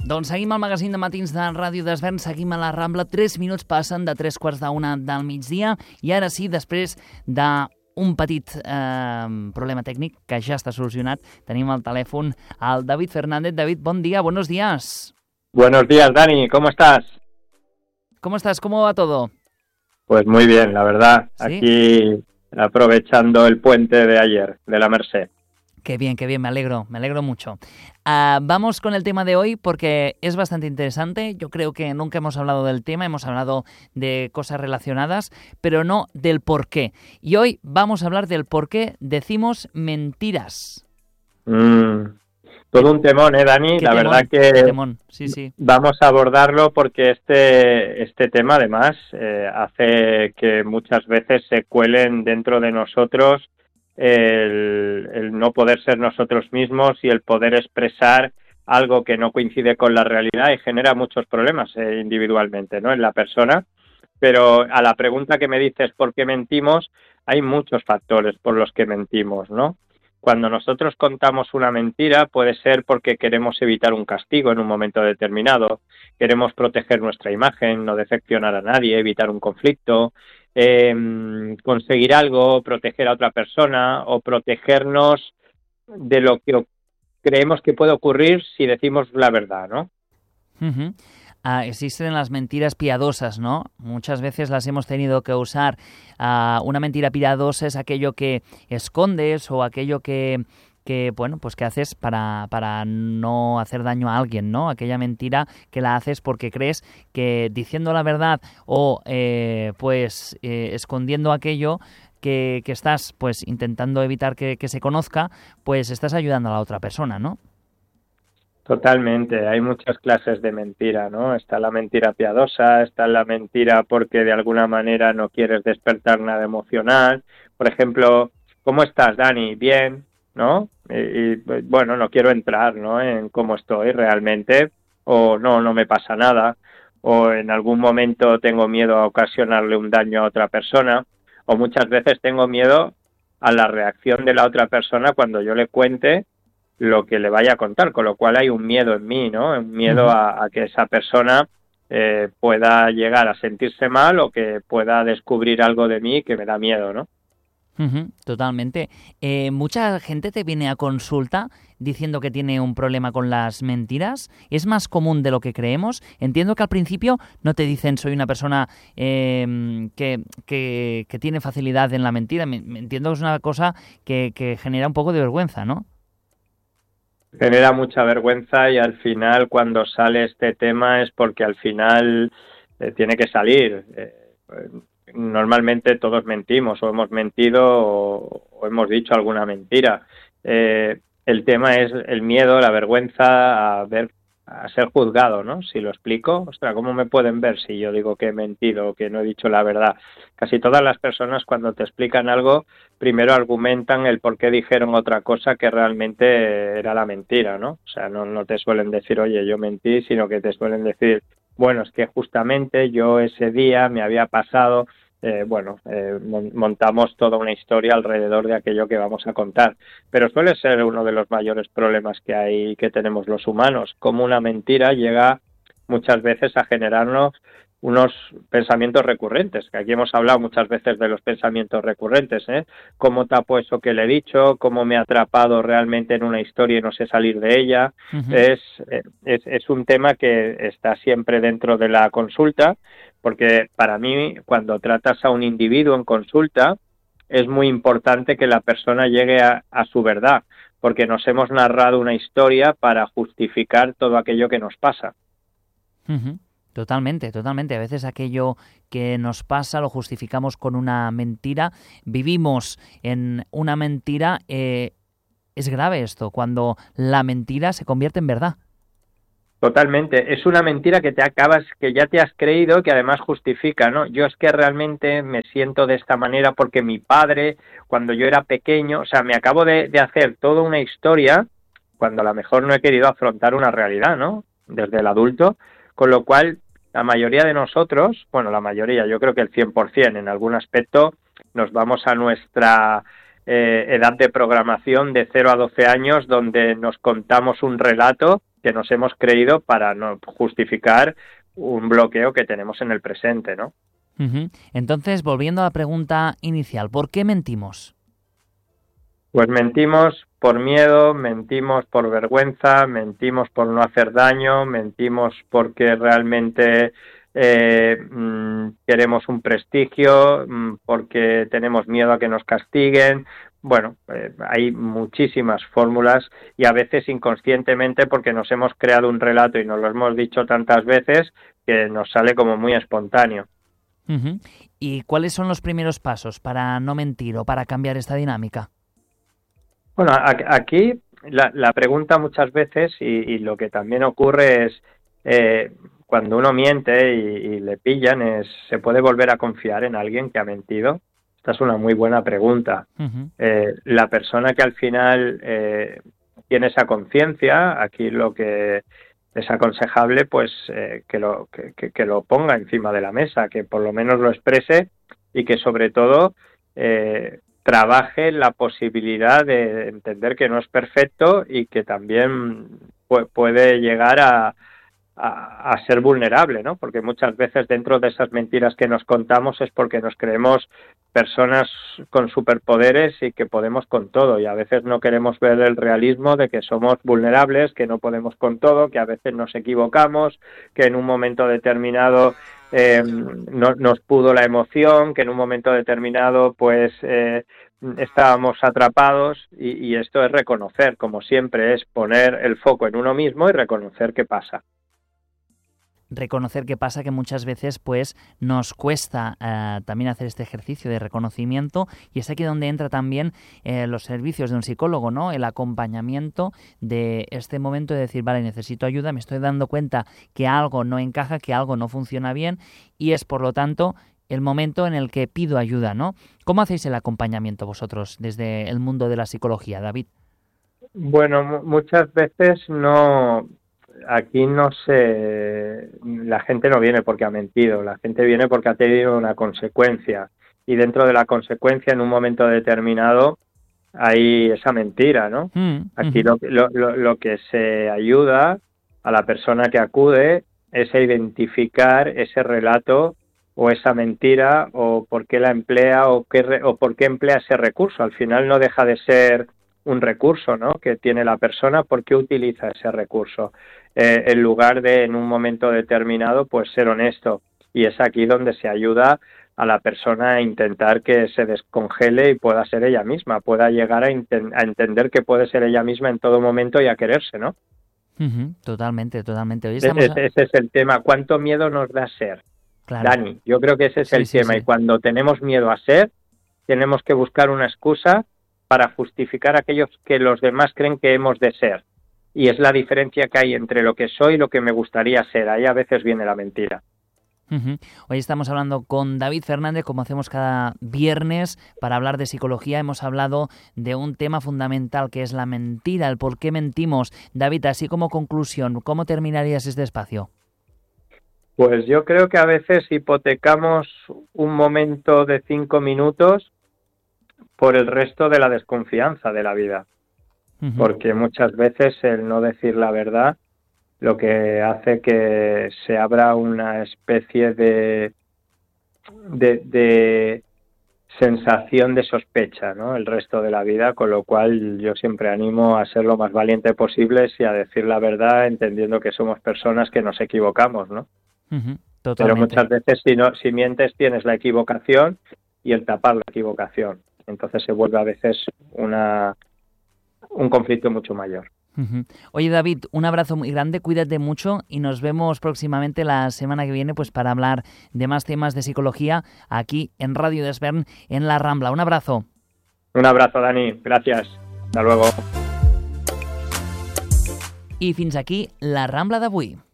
Doncs seguim al magazín de matins de Ràdio d'Esvern, seguim a la Rambla, 3 minuts passen de 3:15 del migdia i ara sí, després d'un petit problema tècnic que ja està solucionat, tenim al telèfon al David Fernández. David, bon dia, buenos días. Buenos días, Dani, ¿cómo estás? ¿Cómo estás? ¿Cómo va todo? Pues muy bien, la verdad, ¿sí? Aquí aprovechando el puente de ayer, de la Merced. Qué bien, me alegro mucho. Vamos con el tema de hoy porque es bastante interesante. Yo creo que nunca hemos hablado del tema, hemos hablado de cosas relacionadas, pero no del por qué. Y hoy vamos a hablar del por qué decimos mentiras. Todo un temón, Dani? La verdad que temón. Sí. Vamos a abordarlo porque este tema además hace que muchas veces se cuelen dentro de nosotros el no poder ser nosotros mismos y el poder expresar algo que no coincide con la realidad y genera muchos problemas individualmente, ¿no?, en la persona. Pero a la pregunta que me dices ¿por qué mentimos? Hay muchos factores por los que mentimos, ¿no? Cuando nosotros contamos una mentira puede ser porque queremos evitar un castigo en un momento determinado, queremos proteger nuestra imagen, no decepcionar a nadie, evitar un conflicto, conseguir algo, proteger a otra persona o protegernos de lo que creemos que puede ocurrir si decimos la verdad, ¿no? Uh-huh. Existen las mentiras piadosas, ¿no? Muchas veces las hemos tenido que usar. Una mentira piadosa es aquello que escondes o aquello que bueno, pues que haces para no hacer daño a alguien, ¿no? Aquella mentira que la haces porque crees que diciendo la verdad o escondiendo aquello que estás pues intentando evitar que se conozca, pues estás ayudando a la otra persona, ¿no? Totalmente, hay muchas clases de mentira, ¿no? Está la mentira piadosa, está la mentira porque de alguna manera no quieres despertar nada emocional. Por ejemplo, ¿cómo estás, Dani? Bien, ¿no? Y bueno, no quiero entrar, ¿no?, en cómo estoy realmente, o no me pasa nada, o en algún momento tengo miedo a ocasionarle un daño a otra persona, o muchas veces tengo miedo a la reacción de la otra persona cuando yo le cuente lo que le vaya a contar, con lo cual hay un miedo en mí, ¿no? Un miedo a que esa persona pueda llegar a sentirse mal o que pueda descubrir algo de mí que me da miedo, ¿no? Totalmente. Mucha gente te viene a consulta diciendo que tiene un problema con las mentiras. ¿Es más común de lo que creemos? Entiendo que al principio no te dicen soy una persona que tiene facilidad en la mentira. Entiendo que es una cosa que genera un poco de vergüenza, ¿no? Genera mucha vergüenza y al final cuando sale este tema es porque al final tiene que salir. Normalmente todos mentimos o hemos mentido o hemos dicho alguna mentira. El tema es el miedo, la vergüenza a ser juzgado, ¿no? Si lo explico, ostras, ¿cómo me pueden ver si yo digo que he mentido o que no he dicho la verdad? Casi todas las personas cuando te explican algo, primero argumentan el por qué dijeron otra cosa que realmente era la mentira, ¿no? O sea, no te suelen decir, oye, yo mentí, sino que te suelen decir, bueno, es que justamente yo ese día me había pasado... montamos toda una historia alrededor de aquello que vamos a contar, pero suele ser uno de los mayores problemas que tenemos los humanos, como una mentira llega muchas veces a generarnos unos pensamientos recurrentes, que aquí hemos hablado muchas veces de los pensamientos recurrentes, cómo tapo eso que le he dicho, cómo me ha atrapado realmente en una historia y no sé salir de ella. Es un tema que está siempre dentro de la consulta, porque para mí, cuando tratas a un individuo en consulta, es muy importante que la persona llegue a su verdad, porque nos hemos narrado una historia para justificar todo aquello que nos pasa. Totalmente. A veces aquello que nos pasa lo justificamos con una mentira. Vivimos en una mentira. Es grave esto, cuando la mentira se convierte en verdad. Totalmente, es una mentira que ya te has creído, que además justifica, ¿no? Yo es que realmente me siento de esta manera porque mi padre, cuando yo era pequeño, o sea, me acabo de hacer toda una historia cuando a lo mejor no he querido afrontar una realidad, ¿no?, desde el adulto, con lo cual la mayoría de nosotros, bueno, la mayoría, yo creo que el 100% en algún aspecto, nos vamos a nuestra edad de programación de 0 a 12 años, donde nos contamos un relato que nos hemos creído para no justificar un bloqueo que tenemos en el presente, ¿no? Uh-huh. Entonces, volviendo a la pregunta inicial, ¿por qué mentimos? Pues mentimos por miedo, mentimos por vergüenza, mentimos por no hacer daño, mentimos porque realmente queremos un prestigio, porque tenemos miedo a que nos castiguen. Bueno, hay muchísimas fórmulas y a veces inconscientemente porque nos hemos creado un relato y nos lo hemos dicho tantas veces que nos sale como muy espontáneo. Uh-huh. ¿Y cuáles son los primeros pasos para no mentir o para cambiar esta dinámica? Bueno, aquí la pregunta muchas veces y lo que también ocurre es cuando uno miente y le pillan ¿se puede volver a confiar en alguien que ha mentido? Esta es una muy buena pregunta. Uh-huh. La persona que al final tiene esa conciencia, aquí lo que es aconsejable, pues que lo ponga encima de la mesa, que por lo menos lo exprese y que sobre todo trabaje la posibilidad de entender que no es perfecto y que también puede llegar a ser vulnerable, ¿no? Porque muchas veces dentro de esas mentiras que nos contamos es porque nos creemos personas con superpoderes y que podemos con todo, y a veces no queremos ver el realismo de que somos vulnerables, que no podemos con todo, que a veces nos equivocamos, que en un momento determinado no nos pudo la emoción, que en un momento determinado pues estábamos atrapados y esto es reconocer, como siempre, es poner el foco en uno mismo y reconocer qué pasa. Reconocer qué pasa, que muchas veces pues nos cuesta también hacer este ejercicio de reconocimiento, y es aquí donde entra también los servicios de un psicólogo, ¿no? El acompañamiento de este momento de decir, vale, necesito ayuda, me estoy dando cuenta que algo no encaja, que algo no funciona bien, y es por lo tanto el momento en el que pido ayuda, ¿no? ¿Cómo hacéis el acompañamiento vosotros desde el mundo de la psicología, David? Bueno, muchas veces no. Aquí no sé, la gente no viene porque ha mentido, la gente viene porque ha tenido una consecuencia, y dentro de la consecuencia en un momento determinado hay esa mentira, ¿no? Aquí lo que se ayuda a la persona que acude es a identificar ese relato o esa mentira, o por qué la emplea o por qué emplea ese recurso. Al final no deja de ser un recurso, ¿no?, que tiene la persona. ¿Por qué utiliza ese recurso? En lugar de en un momento determinado pues ser honesto, y es aquí donde se ayuda a la persona a intentar que se descongele y pueda ser ella misma, pueda llegar a entender que puede ser ella misma en todo momento y a quererse, ¿no? Uh-huh. Totalmente. Hoy Ese es el tema. ¿Cuánto miedo nos da ser? Claro. Dani, yo creo que ese es el tema. Sí. Y cuando tenemos miedo a ser, tenemos que buscar una excusa para justificar aquellos que los demás creen que hemos de ser. Y es la diferencia que hay entre lo que soy y lo que me gustaría ser. Ahí a veces viene la mentira. Uh-huh. Hoy estamos hablando con David Fernández, como hacemos cada viernes, para hablar de psicología. Hemos hablado de un tema fundamental que es la mentira, el por qué mentimos. David, así como conclusión, ¿cómo terminarías este espacio? Pues yo creo que a veces hipotecamos un momento de 5 minutos por el resto de la desconfianza de la vida. Uh-huh. Porque muchas veces el no decir la verdad lo que hace que se abra una especie de sensación de sospecha, ¿no?, el resto de la vida, con lo cual yo siempre animo a ser lo más valiente posible y a decir la verdad, entendiendo que somos personas que nos equivocamos, ¿no? Uh-huh. Pero muchas veces si mientes tienes la equivocación y el tapar la equivocación. Entonces se vuelve a veces un conflicto mucho mayor. Uh-huh. Oye, David, un abrazo muy grande, cuídate mucho y nos vemos próximamente la semana que viene pues para hablar de más temas de psicología aquí en Radio Desvern, en La Rambla. Un abrazo. Un abrazo, Dani. Gracias. Hasta luego. I fins aquí La Rambla d'avui.